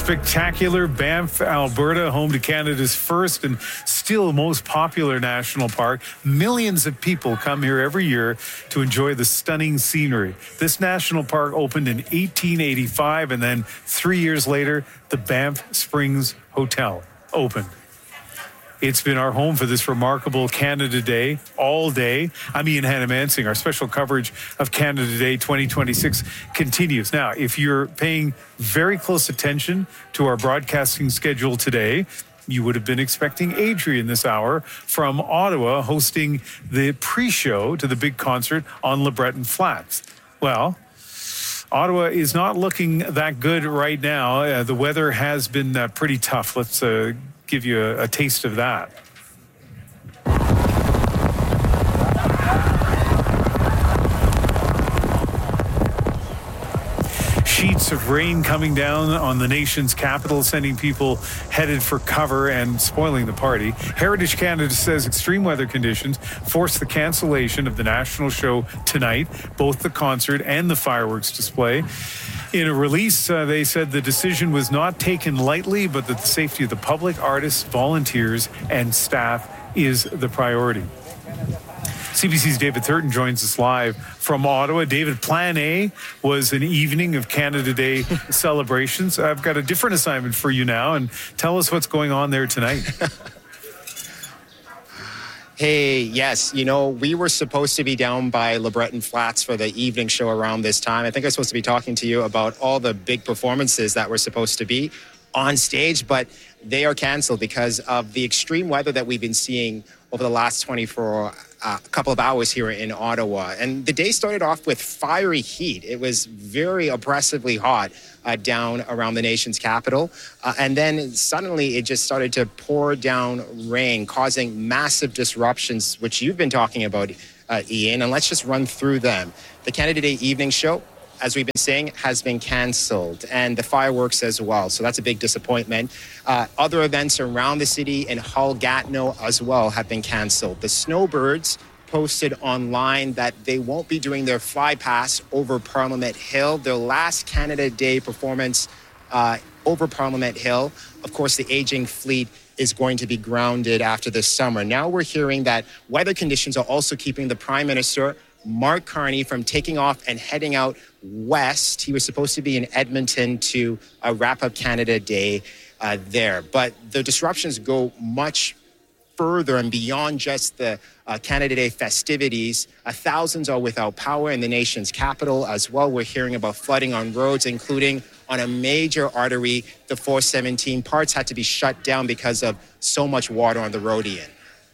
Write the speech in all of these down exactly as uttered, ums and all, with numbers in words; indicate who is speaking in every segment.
Speaker 1: spectacular Banff, Alberta, home to Canada's first and still most popular national park. Millions of people come here every year to enjoy the stunning scenery. This national park opened in eighteen eighty-five, and then three years later, the Banff Springs Hotel opened. It's been our home for this remarkable Canada Day all day. I'm Ian Hannah-Mansing. Our special coverage of Canada Day twenty twenty-six continues. Now, if you're paying very close attention to our broadcasting schedule today, you would have been expecting Adrian this hour from Ottawa hosting the pre-show to the big concert on LeBreton Flats. Well, Ottawa is not looking that good right now. Uh, the weather has been uh, pretty tough. Let's uh, give you a, a taste of that. Sheets of rain coming down on the nation's capital, sending people headed for cover and spoiling the party. Heritage Canada says extreme weather conditions forced the cancellation of the national show tonight, both the concert and the fireworks display. In a release, uh, they said the decision was not taken lightly, but that the safety of the public, artists, volunteers, and staff is the priority. C B C's David Thurton joins us live from Ottawa. David, Plan A was an evening of Canada Day celebrations. I've got a different assignment for you now, and tell us what's going on there tonight.
Speaker 2: Hey, yes, you know, we were supposed to be down by LeBreton Flats for the evening show around this time. I think I was supposed to be talking to you about all the big performances that were supposed to be on stage, but they are canceled because of the extreme weather that we've been seeing over the last twenty-four uh, couple of hours here in Ottawa. And the day started off with fiery heat. It was very oppressively hot uh, down around the nation's capital. Uh, and then suddenly it just started to pour down rain, causing massive disruptions, which you've been talking about, uh, Ian. And let's just run through them. The Canada Day evening show, as we've been saying, has been canceled, and the fireworks as well. So that's a big disappointment. Uh, other events around the city in Hull-Gatineau as well have been canceled. The Snowbirds posted online that they won't be doing their fly past over Parliament Hill, their last Canada Day performance uh, over Parliament Hill. Of course, the aging fleet is going to be grounded after this summer. Now we're hearing that weather conditions are also keeping the Prime Minister, Mark Carney, from taking off and heading out west. He was supposed to be in Edmonton to uh, wrap up Canada Day uh, there. But the disruptions go much further and beyond just the uh, Canada Day festivities. Uh, thousands are without power in the nation's capital as well. We're hearing about flooding on roads, including on a major artery, the four seventeen. Parts had to be shut down because of so much water on the road, Ian.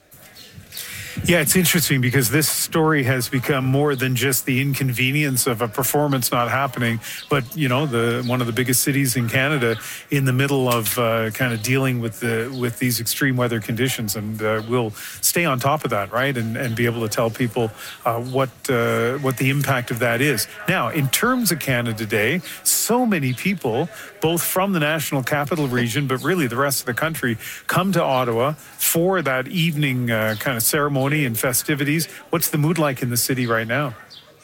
Speaker 1: Yeah, it's interesting because this story has become more than just the inconvenience of a performance not happening, but, you know, the one of the biggest cities in Canada in the middle of uh, kind of dealing with the with these extreme weather conditions. And uh, we'll stay on top of that, right, and, and be able to tell people uh, what uh, what the impact of that is. Now, in terms of Canada Day, so many people, both from the National Capital Region, but really the rest of the country, come to Ottawa for that evening uh, kind of ceremony and festivities. What's the mood like in the city right now?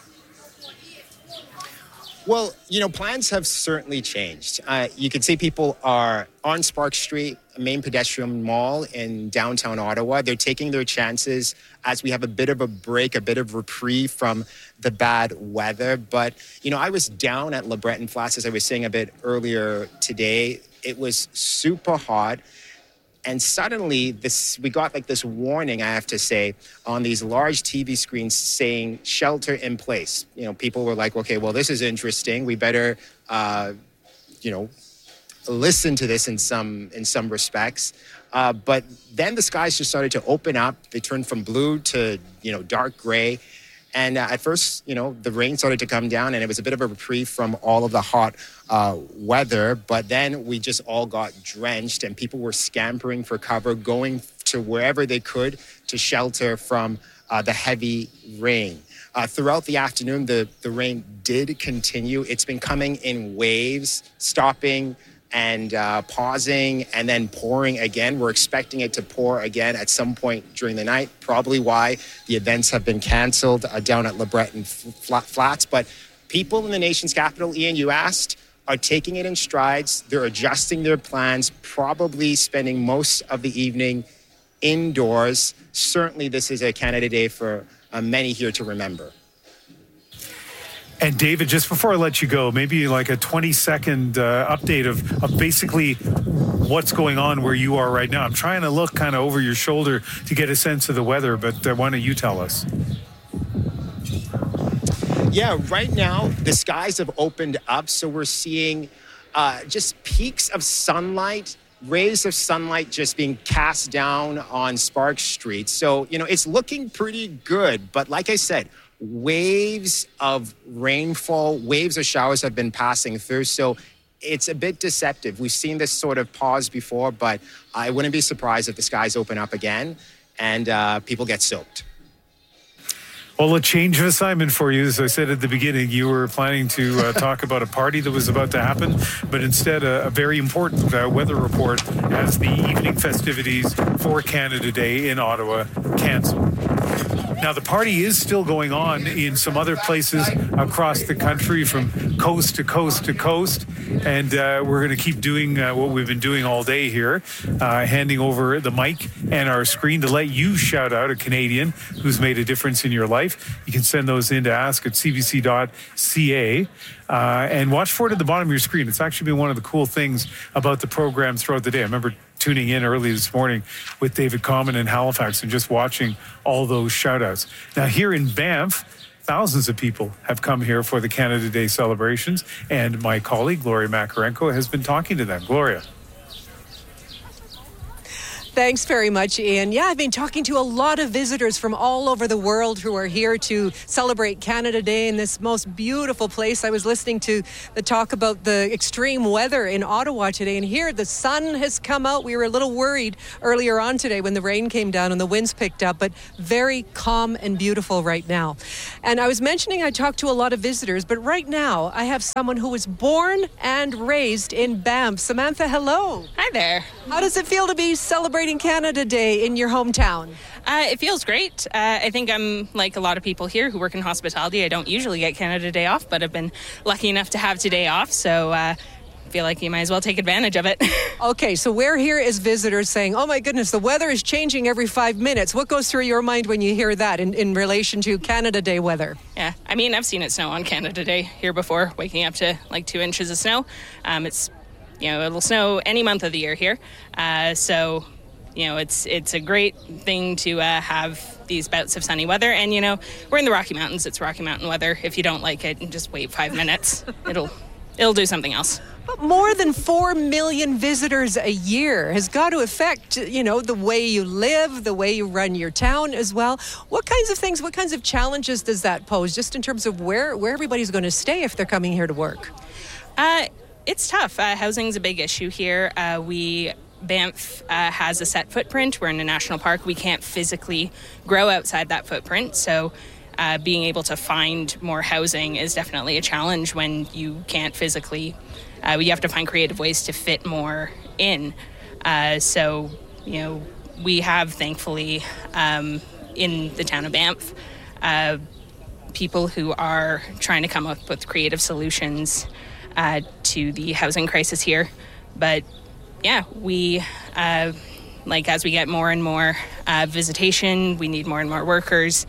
Speaker 2: Well, you know, plans have certainly changed. Uh, you can see people are on Spark Street, a main pedestrian mall in downtown Ottawa. They're taking their chances as we have a bit of a break, a bit of reprieve from the bad weather. But, you know, I was down at LeBreton Flats, as I was saying a bit earlier today. It was super hot. And suddenly, this we got like this warning, I have to say, on these large T V screens saying shelter in place. You know, people were like, okay, well, this is interesting. We better, uh, you know, listen to this in some in some respects. Uh, but then the skies just started to open up. They turned from blue to, you know, dark gray. And uh, at first, you know, the rain started to come down and it was a bit of a reprieve from all of the hot uh, weather. But then we just all got drenched and people were scampering for cover, going to wherever they could to shelter from uh, the heavy rain. Uh, throughout the afternoon, the, the rain did continue. It's been coming in waves, stopping and uh, pausing and then pouring again. We're expecting it to pour again at some point during the night, probably why the events have been canceled uh, down at LeBreton Flats. But people in the nation's capital, Ian, you asked, are taking it in strides. They're adjusting their plans, probably spending most of the evening indoors. Certainly, this is a Canada Day for uh, many here to remember.
Speaker 1: And David, just before I let you go, maybe like a twenty second uh, update of, of basically what's going on where you are right now. I'm trying to look kind of over your shoulder to get a sense of the weather, but uh, why don't you tell us?
Speaker 2: Yeah, right now the skies have opened up, so we're seeing uh, just peaks of sunlight, rays of sunlight just being cast down on Sparks Street. So, you know, it's looking pretty good, but like I said, waves of rainfall, waves of showers have been passing through. So it's a bit deceptive. We've seen this sort of pause before, but I wouldn't be surprised if the skies open up again and uh, people get soaked.
Speaker 1: Well, a change of assignment for you. As I said at the beginning, you were planning to uh, talk about a party that was about to happen, but instead a, a very important uh, weather report as the evening festivities for Canada Day in Ottawa canceled. Now, the party is still going on in some other places across the country from coast to coast to coast. And uh, we're going to keep doing uh, what we've been doing all day here, uh, handing over the mic and our screen to let you shout out a Canadian who's made a difference in your life. You can send those in to ask at c b c dot c a. Uh, and watch for it at the bottom of your screen. It's actually been one of the cool things about the program throughout the day. I remember tuning in early this morning with David Common in Halifax and just watching all those shout-outs. Now, here in Banff, thousands of people have come here for the Canada Day celebrations, and my colleague, Gloria Makarenko, has been talking to them. Gloria.
Speaker 3: Thanks very much, Ian. Yeah, I've been talking to a lot of visitors from all over the world who are here to celebrate Canada Day in this most beautiful place. I was listening to the talk about the extreme weather in Ottawa today, and here the sun has come out. We were a little worried earlier on today when the rain came down and the winds picked up, but very calm and beautiful right now. And I was mentioning I talked to a lot of visitors, but right now I have someone who was born and raised in Banff. Samantha, hello.
Speaker 4: Hi there.
Speaker 3: How does it feel to be celebrating Canada Day in your hometown?
Speaker 4: Uh, it feels great. Uh, I think I'm like a lot of people here who work in hospitality. I don't usually get Canada Day off, but I've been lucky enough to have today off, so uh, I feel like you might as well take advantage of it.
Speaker 3: Okay, so we're here as visitors saying, oh my goodness, the weather is changing every five minutes. What goes through your mind when you hear that in, in relation to Canada Day weather?
Speaker 4: Yeah, I mean, I've seen it snow on Canada Day here before, waking up to like two inches of snow. Um, it's, you know, it'll snow any month of the year here. Uh, so... You know, it's it's a great thing to uh, have these bouts of sunny weather. And, you know, we're in the Rocky Mountains. It's Rocky Mountain weather. If you don't like it, just wait five minutes. It'll it'll do something else.
Speaker 3: But more than four million visitors a year has got to affect, you know, the way you live, the way you run your town as well. What kinds of things, what kinds of challenges does that pose, just in terms of where, where everybody's going to stay if they're coming here to work?
Speaker 4: Uh, it's tough. Uh, housing's a big issue here. Uh, we... Banff uh, has a set footprint. We're in a national park. We can't physically grow outside that footprint. So uh, being able to find more housing is definitely a challenge when you can't physically. Uh, you have to find creative ways to fit more in. Uh, so, you know, we have, thankfully, um, in the town of Banff, uh, people who are trying to come up with creative solutions uh, to the housing crisis here. But yeah, we, uh, like, as we get more and more uh, visitation, we need more and more workers.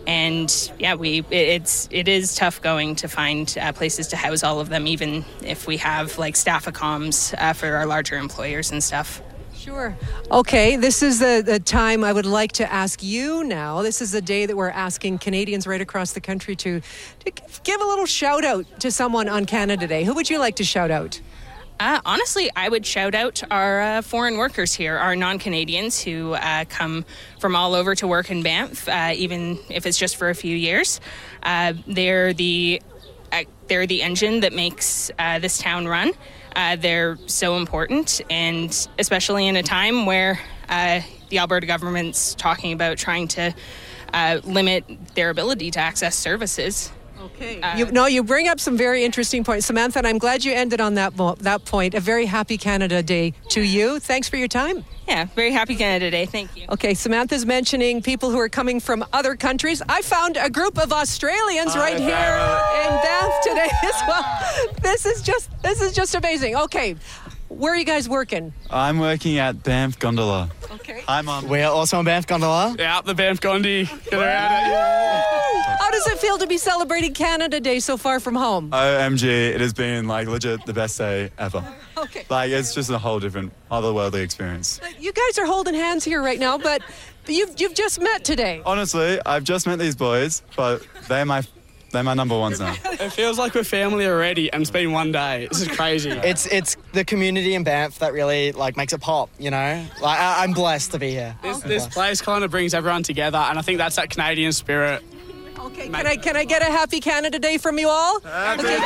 Speaker 4: And yeah, we it, it's it is tough going to find uh, places to house all of them, even if we have like staff accoms uh, for our larger employers and stuff.
Speaker 3: Sure. Okay, this is the, the time I would like to ask you now. This is the day that we're asking Canadians right across the country to, to give a little shout out to someone on Canada Day. Who would you like to shout out?
Speaker 4: Uh, honestly, I would shout out our uh, foreign workers here, our non-Canadians who uh, come from all over to work in Banff, uh, even if it's just for a few years. Uh, they're the uh, they're the engine that makes uh, this town run. Uh, they're so important, and especially in a time where uh, the Alberta government's talking about trying to uh, limit their ability to access services.
Speaker 3: Okay.
Speaker 4: Uh,
Speaker 3: you, no, you bring up some very interesting points. Samantha, and I'm glad you ended on that, mo- that point. A very happy Canada Day to you. Thanks for your time.
Speaker 4: Yeah, very happy Canada Day. Thank you.
Speaker 3: Okay, Samantha's mentioning people who are coming from other countries. I found a group of Australians right here in Banff today as well. This is just this is just amazing. Okay, where are you guys working?
Speaker 5: I'm working at Banff Gondola.
Speaker 3: Okay.
Speaker 5: Hi, Mum.
Speaker 6: We're also on Banff Gondola.
Speaker 7: Yeah, the Banff Gondi. Get around it.
Speaker 3: How does it feel to be celebrating Canada Day so far from home?
Speaker 5: O M G, it has been like legit the best day ever.
Speaker 3: Okay.
Speaker 5: Like it's just a whole different otherworldly experience.
Speaker 3: You guys are holding hands here right now, but you've you've just met today.
Speaker 5: Honestly, I've just met these boys, but they're my they're my number ones now.
Speaker 7: It feels like we're family already, and it's been one day. This is crazy.
Speaker 6: It's it's the community in Banff that really like makes it pop. You know, like I, I'm blessed to be here.
Speaker 7: This, this place kind of brings everyone together, and I think that's that Canadian spirit.
Speaker 3: Okay, can I can I get a happy Canada Day from you all?
Speaker 5: Happy
Speaker 3: Okay.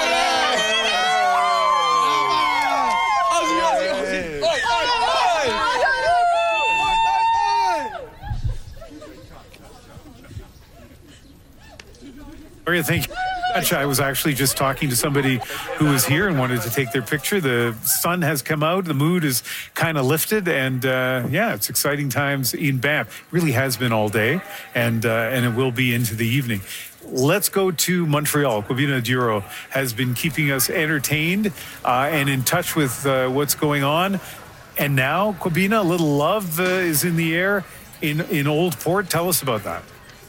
Speaker 1: What do you think? I was actually just talking to somebody who was here and wanted to take their picture. The sun has come out. The mood is kind of lifted. And, uh, yeah, it's exciting times in Banff. Really has been all day, and uh, and it will be into the evening. Let's go to Montreal. Kwabena Duro has been keeping us entertained uh, and in touch with uh, what's going on. And now, Kwabena, a little love uh, is in the air in, in Old Port. Tell us about that.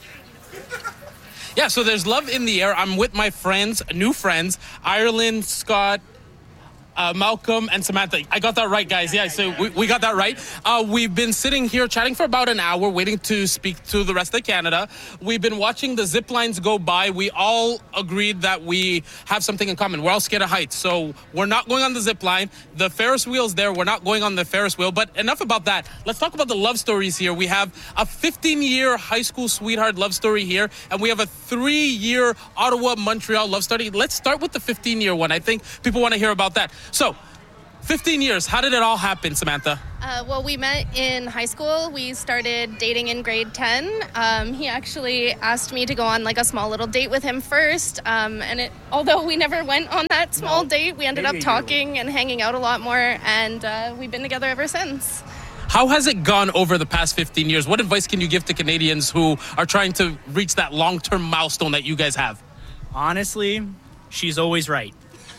Speaker 8: Yeah, so there's love in the air. I'm with my friends, new friends, Ireland, Scott, uh, Malcolm, and Samantha. I got that right, guys. Yeah, so we, we got that right. Uh, we've been sitting here chatting for about an hour, waiting to speak to the rest of Canada. We've been watching the zip lines go by. We all agreed that we have something in common. We're all scared of heights, so we're not going on the zip line. The Ferris wheel's there. We're not going on the Ferris wheel. But enough about that. Let's talk about the love stories here. We have a fifteen-year high school sweetheart love story here, and we have a three-year Ottawa-Montreal love story. Let's start with the fifteen-year one. I think people want to hear about that. So, fifteen years, how did it all happen, Samantha?
Speaker 9: Uh, well, we met in high school. We started dating in grade ten. Um, he actually asked me to go on like a small little date with him first. Um, and it, although we never went on that small no. date, we ended Maybe up talking and hanging out a lot more. And uh, we've been together ever since.
Speaker 8: How has it gone over the past fifteen years? What advice can you give to Canadians who are trying to reach that long-term milestone that you guys have?
Speaker 10: Honestly, she's always right.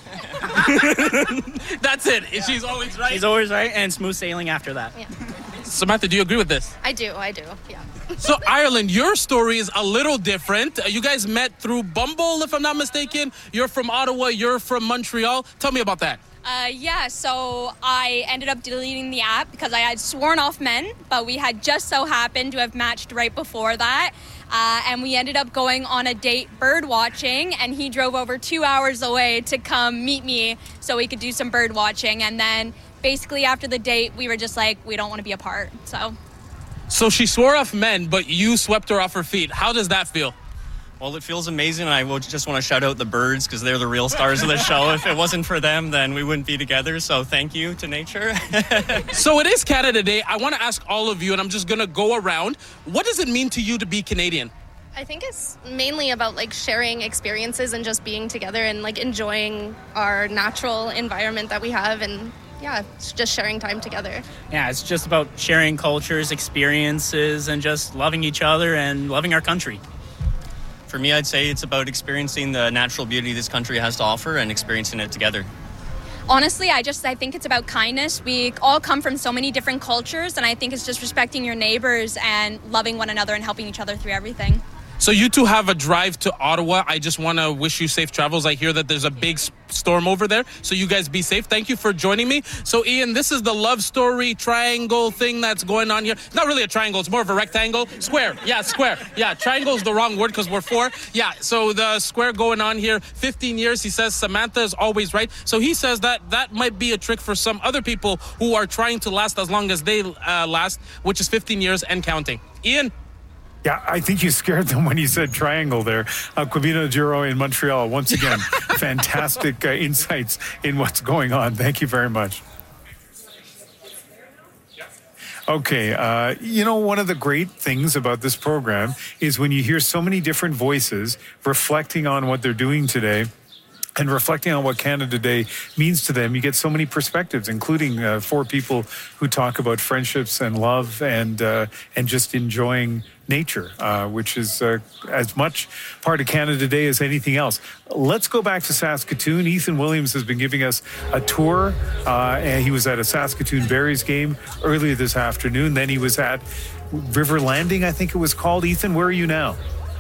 Speaker 8: That's it. She's always right.
Speaker 10: She's always right, and smooth sailing after that.
Speaker 9: Yeah.
Speaker 8: Samantha, do you agree with this?
Speaker 9: I do. I do. Yeah.
Speaker 8: So, Ireland, your story is a little different. You guys met through Bumble, if I'm not mistaken. You're from Ottawa. You're from Montreal. Tell me about that.
Speaker 11: Uh, yeah, so I ended up deleting the app because I had sworn off men, but we had just so happened to have matched right before that. Uh, and we ended up going on a date bird watching, and he drove over two hours away to come meet me so we could do some bird watching. And then basically after the date, we were just like, we don't want to be apart. So
Speaker 8: So she swore off men, but you swept her off her feet. How does that feel?
Speaker 10: Well, it feels amazing, and I will just want to shout out the birds because they're the real stars of the show. If it wasn't for them, then we wouldn't be together, so thank you to nature.
Speaker 8: So it is Canada Day. I want to ask all of you, and I'm just going to go around. What does it mean to you to be Canadian?
Speaker 9: I think it's mainly about like sharing experiences and just being together and like enjoying our natural environment that we have, and yeah, it's just sharing time together.
Speaker 10: Yeah, it's just about sharing cultures, experiences, and just loving each other and loving our country. For me, I'd say it's about experiencing the natural beauty this country has to offer and experiencing it together.
Speaker 11: honestly, I just I think it's about kindness. We all come from so many different cultures, and I think it's just respecting your neighbors and loving one another and helping each other through everything.
Speaker 8: So you two have a drive to Ottawa. I just want to wish you safe travels. I hear that there's a big storm over there, so you guys be safe. Thank you for joining me. So, Ian, this is the love story triangle thing that's going on here. Not really a triangle. It's more of a rectangle. Square. Yeah, square. Yeah, triangle is the wrong word because we're four. Yeah, so the square going on here. fifteen years, he says Samantha is always right. So he says that that might be a trick for some other people who are trying to last as long as they uh, last, which is fifteen years and counting. Ian?
Speaker 1: Yeah, I think you scared them when you said triangle there. Uh, Kwabena Duro in Montreal, once again, fantastic uh, insights in what's going on. Thank you very much. Okay, uh, you know, one of the great things about this program is when you hear so many different voices reflecting on what they're doing today and reflecting on what Canada Day means to them, you get so many perspectives, including uh, four people who talk about friendships and love and uh, and just enjoying nature, uh, which is uh, as much part of Canada Day as anything else. Let's go back to Saskatoon. Ethan Williams has been giving us a tour, uh, and he was at a Saskatoon Berries game earlier this afternoon. Then he was at River Landing, I think it was called. Ethan, where are you now?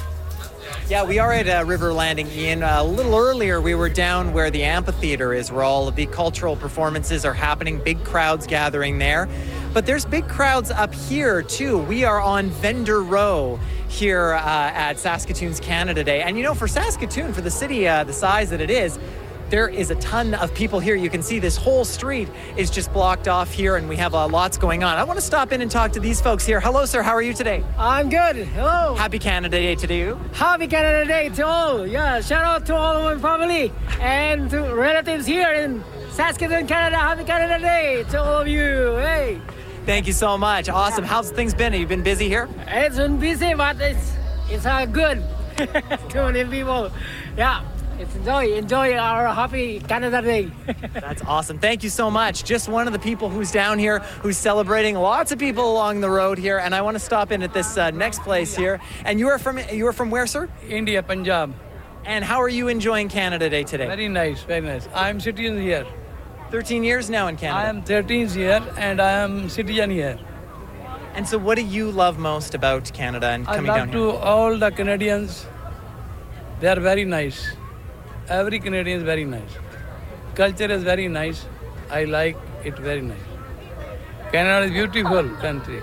Speaker 6: Yeah, we are at uh, River Landing, Ian. Uh, a little earlier, we were down where the amphitheater is, where all of the cultural performances are happening, big crowds gathering there. But there's big crowds up here, too. We are on Vendor Row here uh, at Saskatoon's Canada Day. And, you know, for Saskatoon, for the city uh, the size that it is, there is a ton of people here. You can see this whole street is just blocked off here, and we have uh, lots going on. I want to stop in and talk to these folks here. Hello, sir. How are you today?
Speaker 12: I'm good. Hello.
Speaker 6: Happy Canada Day to you.
Speaker 12: Happy Canada Day to all. Yeah, shout out to all of my family and to relatives here in Saskatoon, Canada. Happy Canada Day to all of you. Hey.
Speaker 6: Thank you so much. Awesome. How's things been? Have you been busy here?
Speaker 12: It's been busy, but it's it's uh, good. Too many people. Yeah. It's enjoy, enjoy our happy Canada Day.
Speaker 6: That's awesome. Thank you so much. Just one of the people who's down here, who's celebrating. Lots of people along the road here, and I want to stop in at this uh, next place here. And you are from you are from where, sir?
Speaker 12: India, Punjab.
Speaker 6: And how are you enjoying Canada Day today?
Speaker 12: Very nice, very nice. I'm citizen here.
Speaker 6: thirteen years now in Canada.
Speaker 12: I am thirteen here, and I am citizen here.
Speaker 6: And so, what do you love most about Canada and coming
Speaker 12: I
Speaker 6: down
Speaker 12: love
Speaker 6: here?
Speaker 12: to all the Canadians. They are very nice. Every Canadian is very nice. Culture is very nice. I like it very nice. Canada is beautiful country.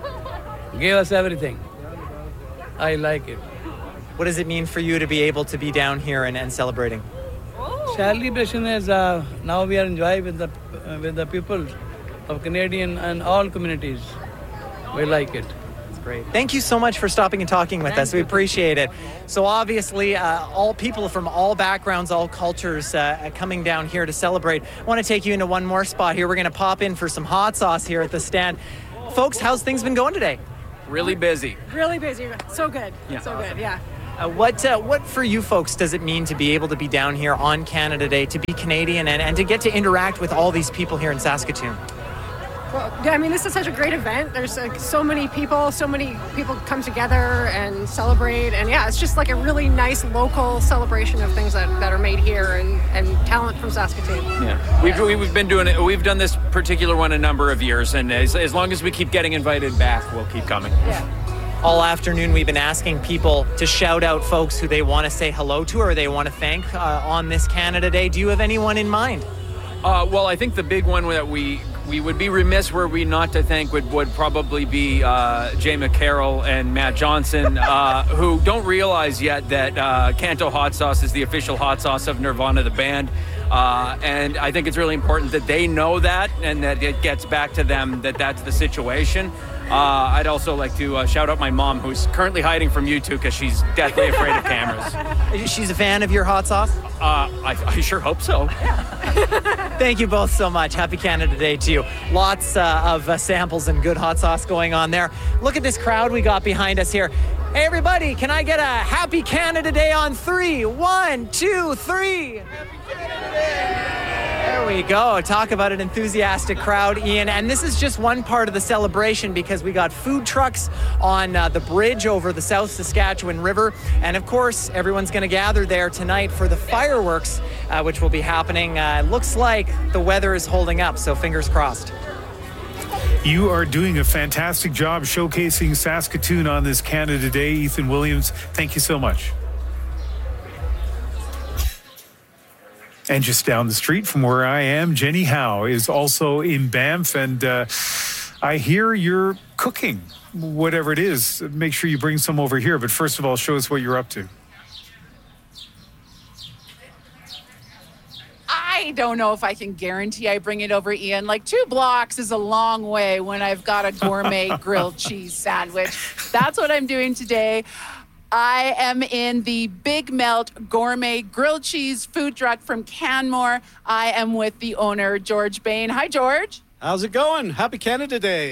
Speaker 12: Gave us everything. I like it.
Speaker 6: What does it mean for you to be able to be down here and, and celebrating?
Speaker 12: Celebration is uh, now we are enjoying with the uh, with the people of Canadian and all communities. We like it.
Speaker 6: Great. Thank you so much for stopping and talking with
Speaker 12: Thank
Speaker 6: us. We
Speaker 12: you.
Speaker 6: appreciate it. So obviously, uh, all people from all backgrounds, all cultures uh, coming down here to celebrate. I want to take you into one more spot here. We're going to pop in for some hot sauce here at the stand. Folks, how's things been going today?
Speaker 13: Really busy.
Speaker 14: Really busy. So good.
Speaker 13: Yeah.
Speaker 14: So good. Yeah.
Speaker 6: Uh, what uh, what for you folks does it mean to be able to be down here on Canada Day, to be Canadian, and, and to get to interact with all these people here in Saskatoon?
Speaker 14: Well, yeah, I mean, this is such a great event. There's like so many people, so many people come together and celebrate. And yeah, it's just like a really nice local celebration of things that, that are made here and, and talent from Saskatoon.
Speaker 13: Yeah, we've we've been doing it. We've done this particular one a number of years, and as, as long as we keep getting invited back, we'll keep coming.
Speaker 14: Yeah.
Speaker 6: All afternoon, we've been asking people to shout out folks who they want to say hello to or they want to thank uh, on this Canada Day. Do you have anyone in mind?
Speaker 13: Uh, well, I think the big one that we we would be remiss were we not to thank would, would probably be uh, Jay McCarroll and Matt Johnson, uh, who don't realize yet that uh, Kanto Hot Sauce is the official hot sauce of Nirvana, the band. Uh, and I think it's really important that they know that and that it gets back to them that that's the situation. Uh, I'd also like to uh, shout out my mom, who's currently hiding from you two because she's deathly afraid of cameras.
Speaker 6: She's a fan of your hot sauce?
Speaker 13: Uh, I, I sure hope so.
Speaker 6: Thank you both so much. Happy Canada Day to you. Lots uh, of uh, samples and good hot sauce going on there. Look at this crowd we got behind us here. Hey, everybody, can I get a Happy Canada Day on three? One, two, three. Happy Canada Day. There we go. Talk about an enthusiastic crowd, Ian. And this is just one part of the celebration because we got food trucks on uh, the bridge over the South Saskatchewan River. And of course, everyone's going to gather there tonight for the fireworks, uh, which will be happening. Uh, looks like the weather is holding up, so fingers crossed.
Speaker 1: You are doing a fantastic job showcasing Saskatoon on this Canada Day. Ethan Williams, thank you so much. And just down the street from where I am, Jenny Howe is also in Banff. And uh, I hear you're cooking, whatever it is. Make sure you bring some over here. But first of all, show us what you're up to.
Speaker 15: I don't know if I can guarantee I bring it over, Ian. Like two blocks is a long way when I've got a gourmet grilled cheese sandwich. That's what I'm doing today. I am in the Big Melt Gourmet Grilled Cheese food truck from Canmore. I am with the owner, George Bain. Hi, George.
Speaker 16: How's it going? Happy Canada Day.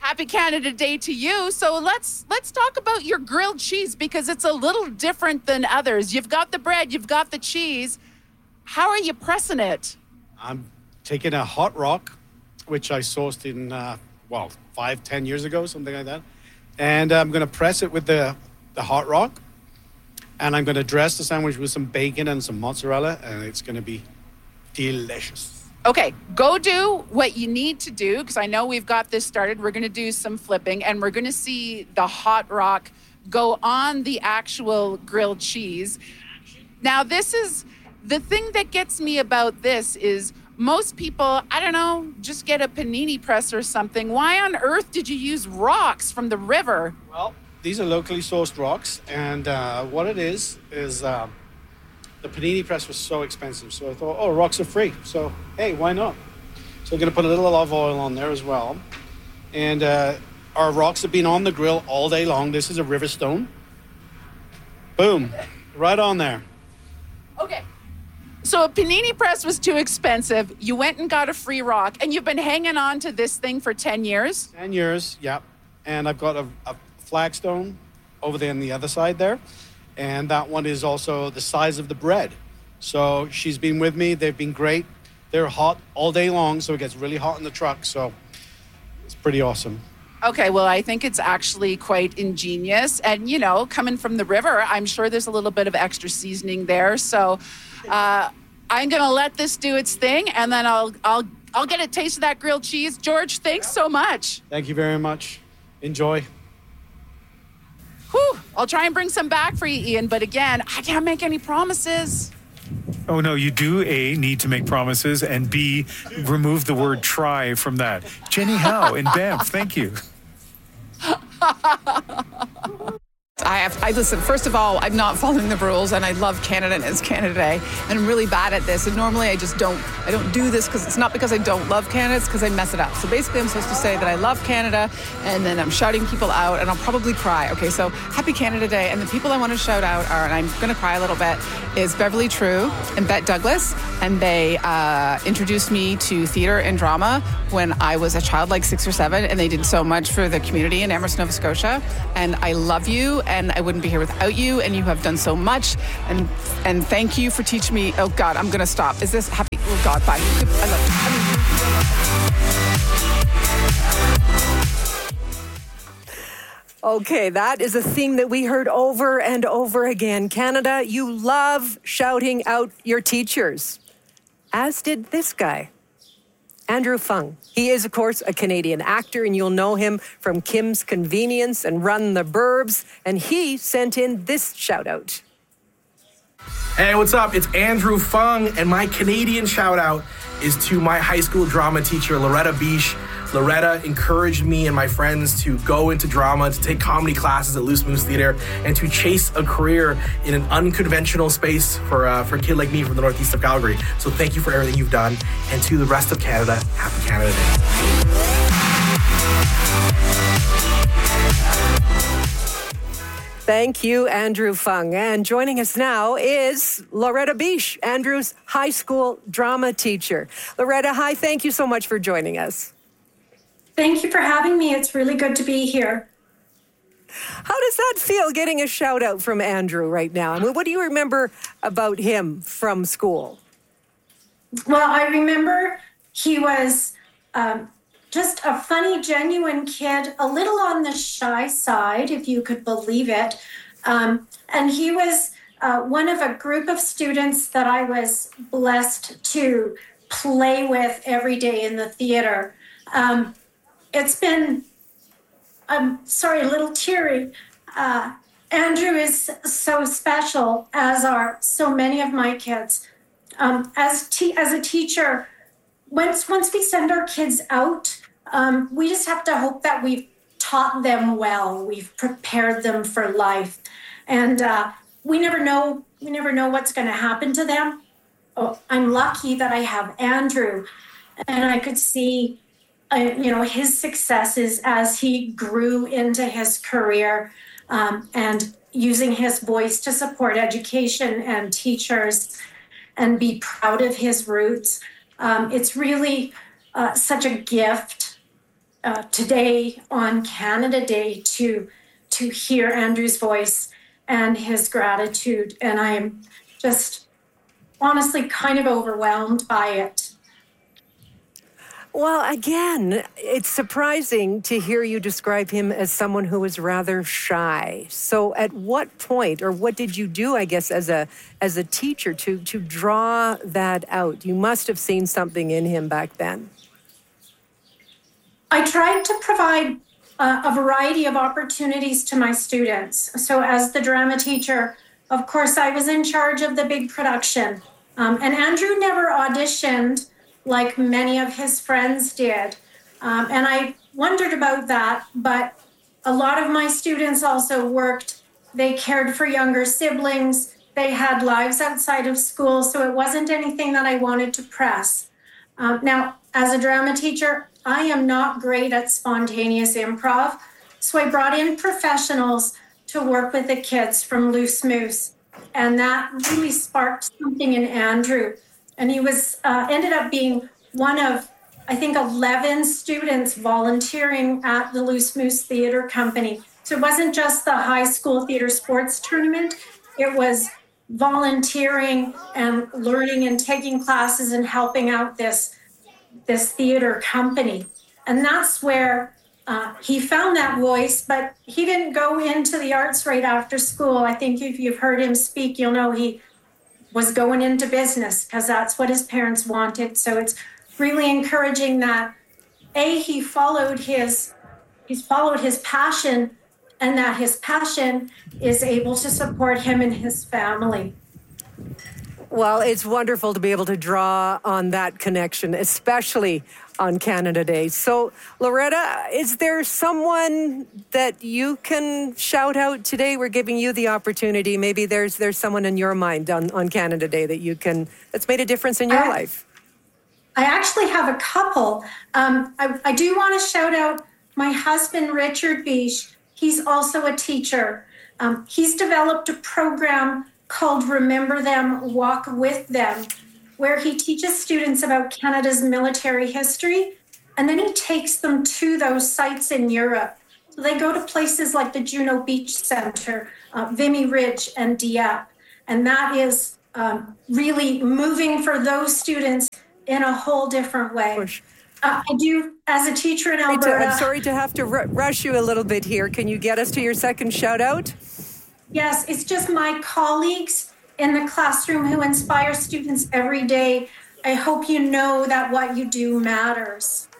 Speaker 15: Happy Canada Day to you. So let's let's talk about your grilled cheese because it's a little different than others. You've got the bread, you've got the cheese. How are you pressing it?
Speaker 16: I'm taking a hot rock, which I sourced in, uh, well, five, ten years ago, something like that. And I'm going to press it with the, the hot rock. And I'm going to dress the sandwich with some bacon and some mozzarella. And it's going to be delicious.
Speaker 15: Okay, go do what you need to do because I know we've got this started. We're going to do some flipping and we're going to see the hot rock go on the actual grilled cheese. Now, this is the thing that gets me about this is most people, I don't know, just get a panini press or something. Why on earth did you use rocks from the river?
Speaker 16: Well, these are locally sourced rocks. And uh, what it is, is uh, the panini press was so expensive. So I thought, oh, rocks are free. So, hey, why not? So I'm going to put a little olive oil on there as well. And uh, our rocks have been on the grill all day long. This is a river stone. Boom, right on there.
Speaker 15: Okay. So a panini press was too expensive. You went and got a free rock, and you've been hanging on to this thing for ten years?
Speaker 16: ten years, yep. And I've got a, a flagstone over there on the other side there. And that one is also the size of the bread. So she's been with me. They've been great. They're hot all day long, so it gets really hot in the truck. So it's pretty awesome.
Speaker 15: Okay, well, I think it's actually quite ingenious. And, you know, coming from the river, I'm sure there's a little bit of extra seasoning there. So uh, I'm going to let this do its thing, and then I'll, I'll, I'll get a taste of that grilled cheese. George, thanks so much.
Speaker 16: Thank you very much. Enjoy.
Speaker 15: Whew, I'll try and bring some back for you, Ian. But again, I can't make any promises.
Speaker 1: Oh, no, you do, A, need to make promises, and B, remove the word try from that. Jenny Howe in Banff, thank you.
Speaker 17: I have, I listen, first of all, I'm not following the rules and I love Canada and it's Canada Day and I'm really bad at this and normally I just don't, I don't do this because it's not because I don't love Canada, it's because I mess it up. So basically I'm supposed to say that I love Canada and then I'm shouting people out and I'll probably cry. Okay, so happy Canada Day, and the people I want to shout out are, and I'm going to cry a little bit, is Beverly True and Bette Douglas, and they uh, introduced me to theater and drama when I was a child, like six or seven, and they did so much for the community in Amherst, Nova Scotia, and I love you and I wouldn't be here without you, and you have done so much, and and thank you for teaching me. Oh God, I'm gonna stop. Is this happy? Oh God, bye. I love
Speaker 3: you. Okay, that is a theme that we heard over and over again. Canada, you love shouting out your teachers, as did this guy, Andrew Fung. He is, of course, a Canadian actor, and you'll know him from Kim's Convenience and Run the Burbs, and he sent in this shout-out.
Speaker 18: Hey, what's up? It's Andrew Fung, and my Canadian shout-out is to my high school drama teacher, Loretta Biche. Loretta encouraged me and my friends to go into drama, to take comedy classes at Loose Moose Theatre, and to chase a career in an unconventional space for, uh, for a kid like me from the northeast of Calgary. So thank you for everything you've done. And to the rest of Canada, happy Canada Day.
Speaker 3: Thank you, Andrew Fung. And joining us now is Loretta Biche, Andrew's high school drama teacher. Loretta, hi, thank you so much for joining us.
Speaker 19: Thank you for having me. It's really good to be here.
Speaker 3: How does that feel, getting a shout out from Andrew right now? I mean, what do you remember about him from school?
Speaker 19: Well, I remember he was um, just a funny, genuine kid, a little on the shy side, if you could believe it. Um, and he was uh, one of a group of students that I was blessed to play with every day in the theater. Um, It's been, I'm sorry, a little teary. Uh, Andrew is so special, as are so many of my kids. Um, as te- as a teacher, once once we send our kids out, um, we just have to hope that we've taught them well, we've prepared them for life, and uh, we never know we never know what's going to happen to them. Oh, I'm lucky that I have Andrew, and I could see. Uh, you know, his successes as he grew into his career um, and using his voice to support education and teachers and be proud of his roots. Um, it's really uh, such a gift uh, today on Canada Day to to hear Andrew's voice and his gratitude. And I'm just honestly kind of overwhelmed by it.
Speaker 3: Well, again, it's surprising to hear you describe him as someone who was rather shy. So at what point, or what did you do, I guess, as a as a teacher to, to draw that out? You must have seen something in him back then.
Speaker 19: I tried to provide uh, a variety of opportunities to my students. So as the drama teacher, of course, I was in charge of the big production. Um, and Andrew never auditioned like many of his friends did. Um, and I wondered about that, but a lot of my students also worked. They cared for younger siblings. They had lives outside of school, so it wasn't anything that I wanted to press. Um, now, as a drama teacher, I am not great at spontaneous improv, so I brought in professionals to work with the kids from Loose Moose, and that really sparked something in Andrew. And he was uh, ended up being one of, I think, eleven students volunteering at the Loose Moose Theatre Company. So it wasn't just the high school theatre sports tournament. It was volunteering and learning and taking classes and helping out this, this theatre company. And that's where uh, he found that voice, but he didn't go into the arts right after school. I think if you've heard him speak, you'll know he was going into business because that's what his parents wanted. So it's really encouraging that A, he followed his he's followed his passion, and that his passion is able to support him and his family.
Speaker 3: Well, it's wonderful to be able to draw on that connection, especially on Canada Day. So, Loretta, is there someone that you can shout out today? We're giving you the opportunity. Maybe there's there's someone in your mind on, on Canada Day that you can that's made a difference in your
Speaker 19: I,
Speaker 3: life.
Speaker 19: I actually have a couple. Um, I, I do want to shout out my husband, Richard Bish. He's also a teacher. Um, he's developed a program called Remember Them, Walk With Them, where he teaches students about Canada's military history, and then he takes them to those sites in Europe. So they go to places like the Juno Beach Center, uh, Vimy Ridge, and Dieppe. And that is um, really moving for those students in a whole different way. Uh, I do, as a teacher in Alberta...
Speaker 3: I'm sorry to have to r- rush you a little bit here. Can you get us to your second shout out?
Speaker 19: Yes, it's just my colleagues in the classroom who inspire students every day. I hope you know that what you do matters.